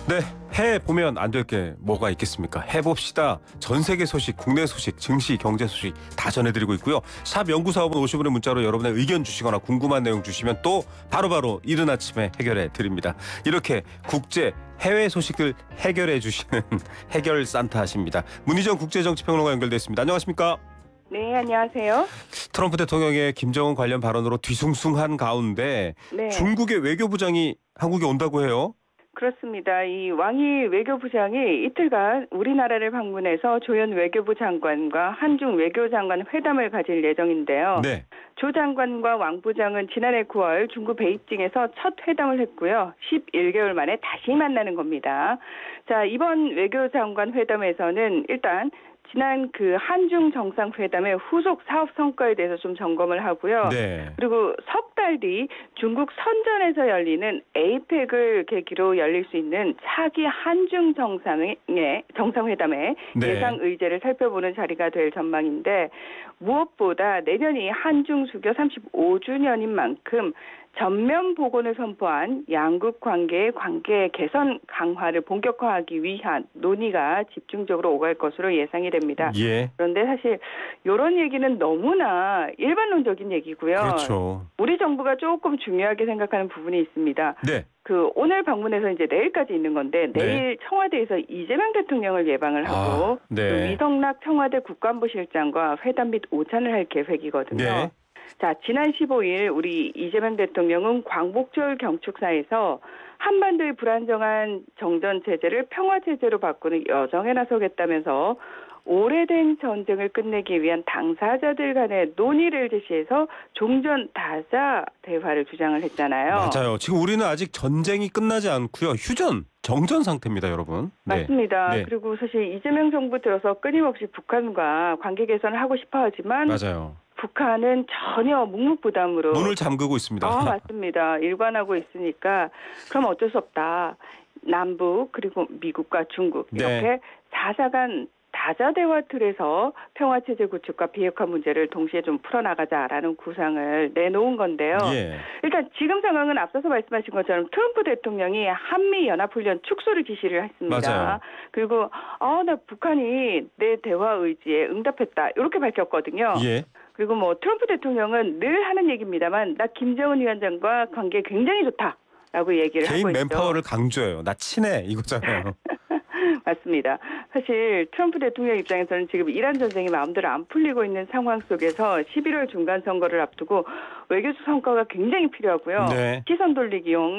네, 해 보면 안 될 게 뭐가 있겠습니까? 해봅시다. 전 세계 소식, 국내 소식, 증시, 경제 소식 다 전해드리고 있고요. 샵 연구사업은 50원의 문자로 여러분의 의견 주시거나 궁금한 내용 주시면 또 바로바로 이른 아침에 해결해 드립니다. 이렇게 국제, 해외 소식들 해결해 주시는 해결 산타십니다. 문희정 국제정치평론가 연결돼 있습니다. 안녕하십니까? 네, 안녕하세요. 트럼프 대통령의 김정은 관련 발언으로 뒤숭숭한 가운데 네, 중국의 외교부장이 한국에 온다고 해요. 그렇습니다. 이 왕이 외교부장이 이틀간 우리나라를 방문해서 조현 외교부 장관과 한중 외교장관 회담을 가질 예정인데요. 네. 조 장관과 왕 부장은 지난해 9월 중국 베이징에서 첫 회담을 했고요. 11개월 만에 다시 만나는 겁니다. 자, 이번 외교장관 회담에서는 일단 지난 그 한중 정상회담의 후속 사업 성과에 대해서 좀 점검을 하고요. 네. 그리고 석 달 뒤 중국 선전에서 열리는 에이펙을 계기로 열릴 수 있는 차기 한중 정상회담의 네. 예상 의제를 살펴보는 자리가 될 전망인데 무엇보다 내년이 한중 수교 35주년인 만큼 전면 복원을 선포한 양국 관계 개선 강화를 본격화하기 위한 논의가 집중적으로 오갈 것으로 예상이 됩니다. 예. 그런데 사실 이런 얘기는 너무나 일반론적인 얘기고요. 그렇죠. 우리 정부가 조금 중요하게 생각하는 부분이 있습니다. 네. 그 오늘 방문해서 이제 내일까지 있는 건데 내일 청와대에서 이재명 대통령을 예방을 하고 네. 그 위성락 청와대 국가안보실장과 회담 및 오찬을 할 계획이거든요. 네. 자, 지난 15일 우리 이재명 대통령은 광복절 경축사에서 한반도의 불안정한 정전체제를 평화체제로 바꾸는 여정에 나서겠다면서 오래된 전쟁을 끝내기 위한 당사자들 간의 논의를 제시해서 종전 다자 대화를 주장을 했잖아요. 맞아요. 지금 우리는 아직 전쟁이 끝나지 않고요. 휴전, 정전 상태입니다, 여러분. 네. 맞습니다. 네. 그리고 사실 이재명 정부 들어서 끊임없이 북한과 관계 개선을 하고 싶어 하지만 맞아요. 북한은 전혀 묵묵부담으로 문을 잠그고 있습니다. 맞습니다. 일관하고 있으니까 그럼 어쩔 수 없다. 남북 그리고 미국과 중국 이렇게 네. 사사간 다자대화 틀에서 평화체제 구축과 비핵화 문제를 동시에 좀 풀어나가자라는 구상을 내놓은 건데요. 예. 일단 지금 상황은 앞서서 말씀하신 것처럼 트럼프 대통령이 한미연합훈련 축소를 지시를 했습니다. 맞아요. 그리고 나 북한이 내 대화 의지에 응답했다 이렇게 밝혔거든요. 예. 그리고 뭐 트럼프 대통령은 늘 하는 얘기입니다만 나 김정은 위원장과 관계 굉장히 좋다라고 얘기를 하고 개인 있죠. 맨파워를 강조해요. 나 친해 이거잖아요. 맞습니다. 사실 트럼프 대통령 입장에서는 지금 이란 전쟁이 마음대로 안 풀리고 있는 상황 속에서 11월 중간 선거를 앞두고 외교적 성과가 굉장히 필요하고요. 네. 시선 돌리기용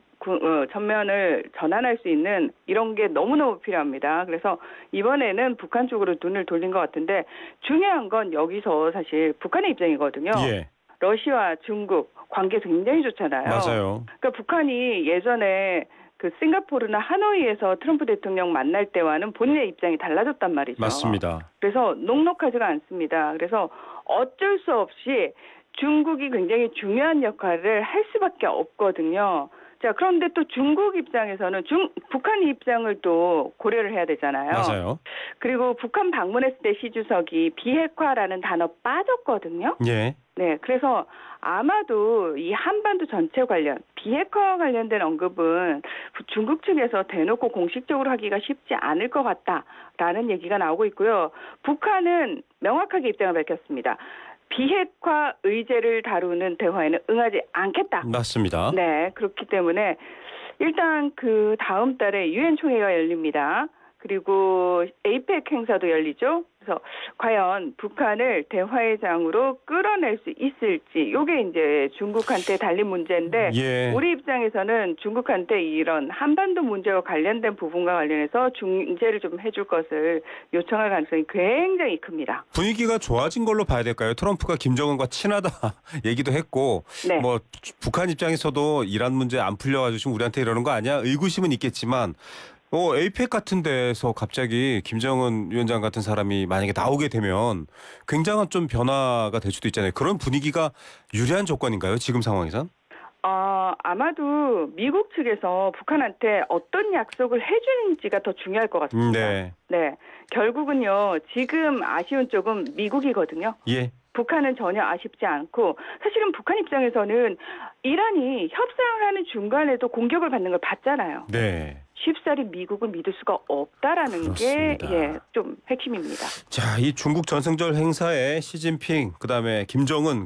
전면을 전환할 수 있는 이런 게 너무너무 필요합니다. 그래서 이번에는 북한 쪽으로 눈을 돌린 것 같은데 중요한 건 여기서 사실 북한의 입장이거든요. 예. 러시아, 중국 관계 굉장히 좋잖아요. 맞아요. 그러니까 북한이 예전에 그 싱가포르나 하노이에서 트럼프 대통령 만날 때와는 본인의 입장이 달라졌단 말이죠. 맞습니다. 그래서 녹록하지가 않습니다. 그래서 어쩔 수 없이 중국이 굉장히 중요한 역할을 할 수밖에 없거든요. 자, 그런데 또 중국 입장에서는 북한 입장을 또 고려를 해야 되잖아요. 맞아요. 그리고 북한 방문했을 때 시 주석이 비핵화라는 단어 빠졌거든요. 예. 네, 그래서 아마도 이 한반도 전체 관련 비핵화와 관련된 언급은 중국 측에서 대놓고 공식적으로 하기가 쉽지 않을 것 같다라는 얘기가 나오고 있고요. 북한은 명확하게 입장을 밝혔습니다. 비핵화 의제를 다루는 대화에는 응하지 않겠다. 맞습니다. 네, 그렇기 때문에 일단 그 다음 달에 유엔 총회가 열립니다. 그리고 에이펙 행사도 열리죠. 그래서 과연 북한을 대화의 장으로 끌어낼 수 있을지 이게 이제 중국한테 달린 문제인데 예. 우리 입장에서는 중국한테 이런 한반도 문제와 관련된 부분과 관련해서 중재를 좀 해줄 것을 요청할 가능성이 굉장히 큽니다. 분위기가 좋아진 걸로 봐야 될까요? 트럼프가 김정은과 친하다 얘기도 했고 네. 뭐 북한 입장에서도 이란 문제 안 풀려가지고 지금 우리한테 이러는 거 아니야? 의구심은 있겠지만 에이펙 같은 데서 갑자기 김정은 위원장 같은 사람이 만약에 나오게 되면 굉장한 좀 변화가 될 수도 있잖아요. 그런 분위기가 유리한 조건인가요? 지금 상황에선? 아마도 미국 측에서 북한한테 어떤 약속을 해주는지가 더 중요할 것 같습니다. 네. 네. 결국은요, 지금 아쉬운 쪽은 미국이거든요. 예. 북한은 전혀 아쉽지 않고 사실은 북한 입장에서는 이란이 협상을 하는 중간에도 공격을 받는 걸 봤잖아요. 네. 쉽사리 미국을 믿을 수가 없다라는 게 그렇습니다. 좀 핵심입니다. 자, 이 중국 전승절 행사에 시진핑 그다음에 김정은